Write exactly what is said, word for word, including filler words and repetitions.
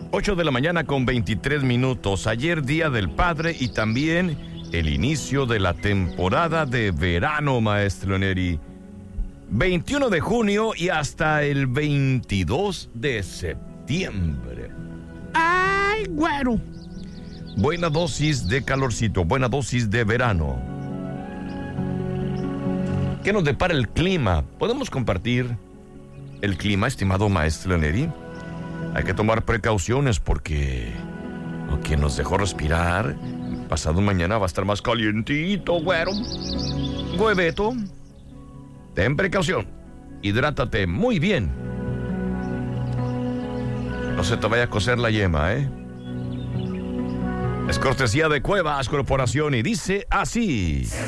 ocho de la mañana con veintitrés minutos. Ayer Día del Padre y también el inicio de la temporada de verano, maestro Neri. veintiuno de junio y hasta el veintidós de septiembre. ¡Ay, güero! Buena dosis de calorcito, buena dosis de verano. ¿Qué nos depara el clima? ¿Podemos compartir el clima, estimado maestro Neri? Hay que tomar precauciones porque lo que nos dejó respirar, pasado mañana va a estar más calientito, güero. Güeveto, ten precaución, hidrátate muy bien. No se te vaya a cocer la yema, ¿eh? Es cortesía de Cuevas Corporación y dice así.